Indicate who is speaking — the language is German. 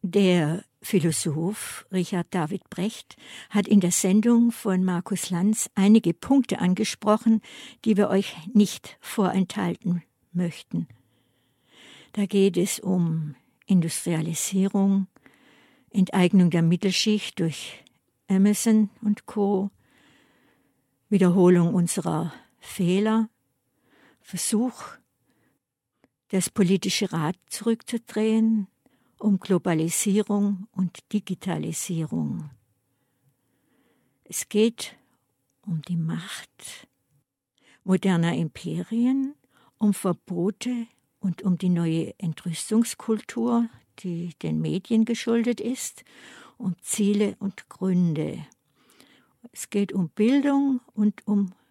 Speaker 1: Der Philosoph Richard David Brecht hat in der Sendung von Markus Lanz einige Punkte angesprochen, die wir euch nicht vorenthalten möchten. Da geht es um Industrialisierung, Enteignung der Mittelschicht durch Amazon und Co., Wiederholung unserer Fehler, Versuch, das politische Rad zurückzudrehen, um Globalisierung und Digitalisierung. Es geht um die Macht moderner Imperien, um Verbote und um die neue Entrüstungskultur, die den Medien geschuldet ist, um Ziele und Gründe. Es geht um Bildung und um